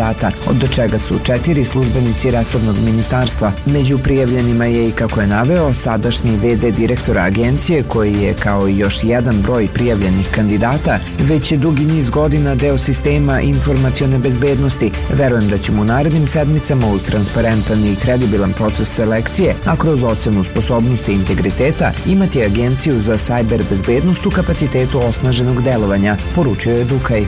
kandidata, od čega su 4 službenici resornog ministarstva. Među prijavljenima je i, kako je naveo, sadašnji VD direktora agencije, koji je, kao i još jedan broj prijavljenih kandidata, već je dugi niz godina deo sistema informacione bezbednosti. Verujem da ćemo u narednim sedmicama uz transparentan i kredibilan proces selekcije, a kroz ocenu sposobnosti i integriteta, imati agenciju za sajber bezbednost u kapacitetu osnaženog delovanja, poručio je Dukaj.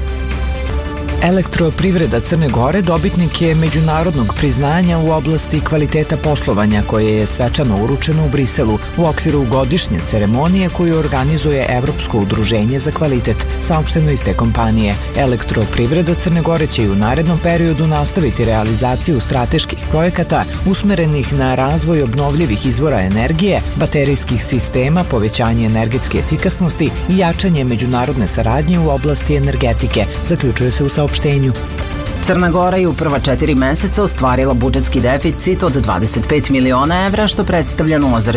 Elektroprivreda Crne Gore dobitnik je međunarodnog priznanja u oblasti kvaliteta poslovanja, koje je svečano uručeno u Briselu u okviru godišnje ceremonije koju organizuje Evropsko udruženje za kvalitet, saopšteno iz te kompanije. Elektroprivreda Crne Gore će i u narednom periodu nastaviti realizaciju strateških projekata usmerenih na razvoj obnovljivih izvora energije, baterijskih sistema, povećanje energetske efikasnosti i jačanje međunarodne saradnje u oblasti energetike, zaključuje se u saopštenju. Crna Gora je u prva 4 meseca ostvarila budžetski deficit od 25 miliona evra, što predstavlja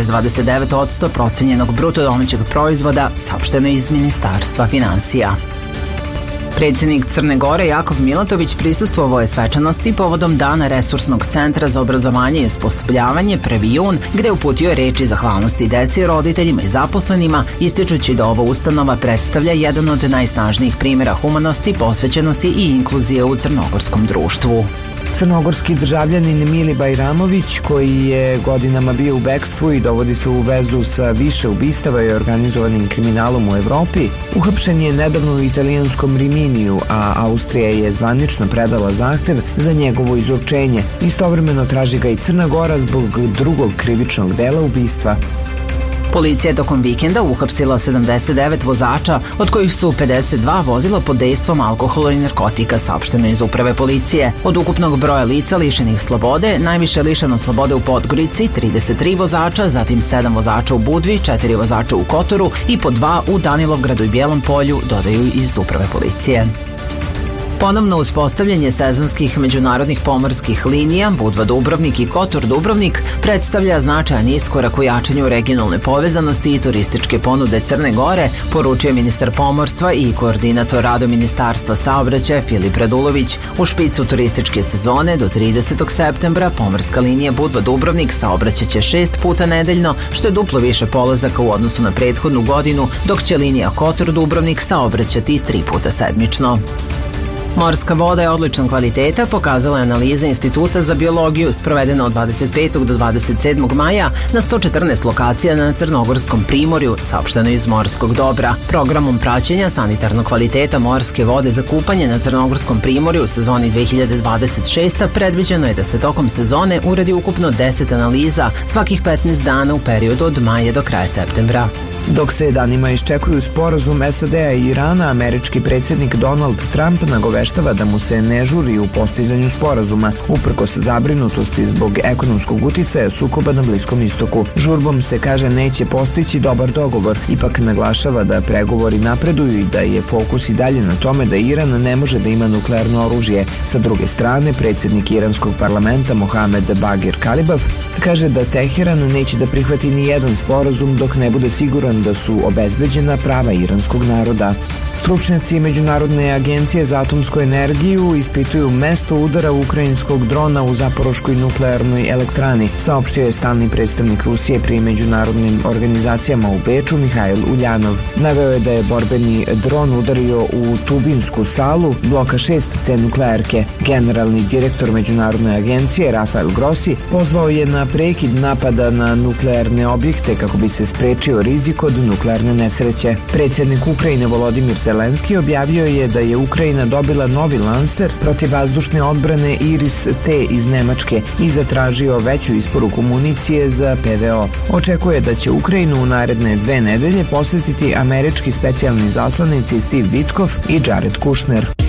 0,29% procenjenog bruto domaćeg proizvoda, saopšteno iz Ministarstva finansija. Predsjednik Crne Gore Jakov Milatović prisustvovao je svečanosti povodom Dana Resursnog centra za obrazovanje i osposobljavanje 1. jun, gde uputio reči zahvalnosti deci, roditeljima i zaposlenima, ističući da ova ustanova predstavlja jedan od najsnažnijih primjera humanosti, posvećenosti i inkluzije u crnogorskom društvu. Crnogorski državljanin Mili Bajramović, koji je godinama bio u bekstvu i dovodi se u vezu sa više ubistava i organizovanim kriminalom u Evropi, uhapšen je nedavno u italijanskom Riminiju, a Austrija je zvanično predala zahtev za njegovo izručenje. Istovremeno traži ga i Crna Gora zbog drugog krivičnog dela ubistva. Policija je tokom vikenda uhapsila 79 vozača, od kojih su 52 vozila pod dejstvom alkohola i narkotika, saopšteno iz uprave policije. Od ukupnog broja lica lišenih slobode, najviše lišeno slobode u Podgorici, 33 vozača, zatim 7 vozača u Budvi, 4 vozača u Kotoru i po 2 u Danilovgradu i Bijelom Polju, dodaju iz uprave policije. Ponovno uspostavljanje sezonskih međunarodnih pomorskih linija Budva-Dubrovnik i Kotor-Dubrovnik predstavlja značajan iskorak u jačanju regionalne povezanosti i turističke ponude Crne Gore, poručio ministar pomorstva i koordinator rada Ministarstva saobraćaja Filip Radulović. U špicu turističke sezone do 30. septembra pomorska linija Budva-Dubrovnik saobraćaće 6 puta nedeljno, što je duplo više polazaka u odnosu na prethodnu godinu, dok će linija Kotor-Dubrovnik saobraćati 3 puta sedmično. Morska voda je odličnog kvaliteta, pokazala je analiza Instituta za biologiju sprovedena od 25. do 27. maja na 114 lokacija na Crnogorskom primorju, saopšteno iz Morskog dobra. Programom praćenja sanitarnog kvaliteta morske vode za kupanje na Crnogorskom primorju u sezoni 2026. predviđeno je da se tokom sezone uradi ukupno 10 analiza svakih 15 dana u periodu od maja do kraja septembra. Dok se danima iščekuju sporazum SAD-a i Irana, američki predsjednik Donald Trump nagoveštava da mu se ne žuri u postizanju sporazuma, uprkos zabrinutosti zbog ekonomskog uticaja sukoba na Bliskom istoku. Žurbom se, kaže, neće postići dobar dogovor, ipak naglašava da pregovori napreduju i da je fokus i dalje na tome da Iran ne može da ima nuklearno oružje. Sa druge strane, predsjednik iranskog parlamenta Mohamed Bagir Kalibaf kaže da Teheran neće da prihvati ni jedan sporazum dok ne bude siguran da su obezbeđena prava iranskog naroda. Stručnjaci Međunarodne agencije za atomsku energiju ispituju mesto udara ukrajinskog drona u Zaporoškoj nuklearnoj elektrani, saopštio je stalni predstavnik Rusije pri međunarodnim organizacijama u Beču Mihajl Uljanov. Naveo je da je borbeni dron udario u tubinsku salu bloka 6 te nuklearke. Generalni direktor Međunarodne agencije Rafael Grossi pozvao je na prekid napada na nuklearne objekte kako bi se sprečio rizik od nuklearne nesreće. Predsjednik Ukrajine Volodimir Zelenski objavio je da je Ukrajina dobila novi lanser protivvazdušne odbrane Iris-T iz Nemačke i zatražio veću isporuku municije za PVO. Očekuje da će Ukrajinu u naredne 2 nedelje posjetiti američki specijalni zaslanici Steve Witkoff i Jared Kushner.